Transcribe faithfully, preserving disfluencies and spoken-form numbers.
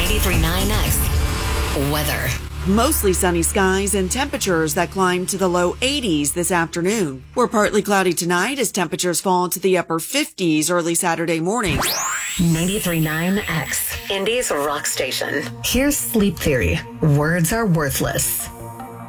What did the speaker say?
ninety-three point nine X weather. Mostly sunny skies and temperatures that climb to the low eighties this afternoon. We're partly cloudy tonight as temperatures fall to the upper fifties early Saturday morning. ninety-three point nine X, Indy's rock station. Here's Sleep Theory. Words are worthless.